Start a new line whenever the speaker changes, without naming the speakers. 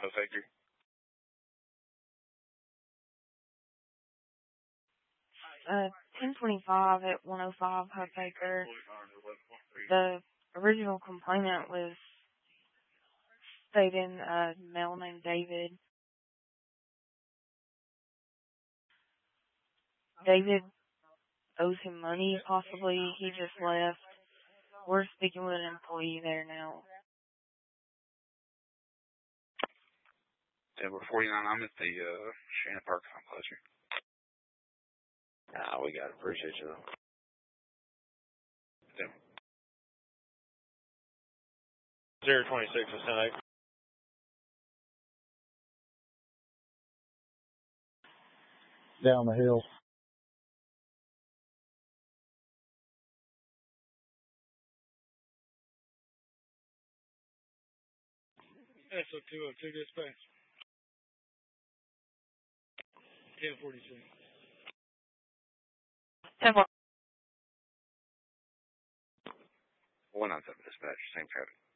Hope Factory.
1025 at 105 Hope Acre. The original complainant was stating a male named David. David owes him money, possibly. He just left. We're speaking with an employee there now.
Denver 49, I'm at the Shannon Park complex.
Nah, we got it. Appreciate you, though.
Denver.
026 is 10-8.
Down the hill.
SO202 dispatch. 1046.
10-4.
197 dispatch, same traffic.